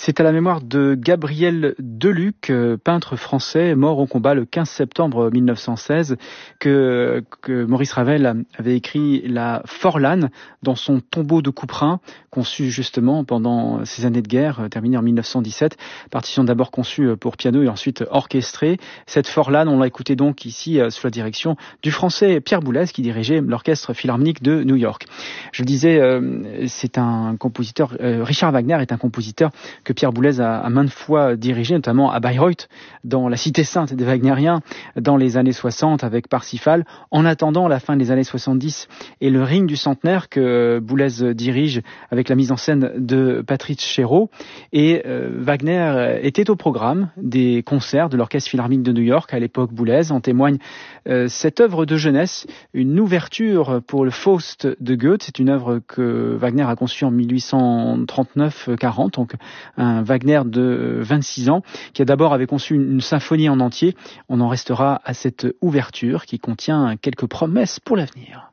C'est à la mémoire de Gabriel Deluc, peintre français, mort au combat le 15 septembre 1916, que Maurice Ravel avait écrit la Forlane dans son tombeau de couperin, conçu justement pendant ces années de guerre, terminée en 1917. Partition d'abord conçue pour piano et ensuite orchestrée. Cette Forlane, on l'a écoutée donc ici sous la direction du français Pierre Boulez, qui dirigeait l'orchestre philharmonique de New York. Je le disais, c'est un compositeur, Richard Wagner est un compositeur que Pierre Boulez a maintes fois dirigé, notamment à Bayreuth, dans la cité sainte des Wagnériens, dans les années 60 avec Parsifal. En attendant la fin des années 70 et le ring du centenaire que Boulez dirige avec la mise en scène de Patrice Chéreau. Et Wagner était au programme des concerts de l'Orchestre Philharmonique de New York à l'époque Boulez. En témoigne cette œuvre de jeunesse, une ouverture pour le Faust de Goethe. C'est une œuvre que Wagner a conçue en 1839-40, donc un Wagner de 26 ans, qui d'abord avait conçu une symphonie en entier. On en restera à cette ouverture qui contient quelques promesses pour l'avenir.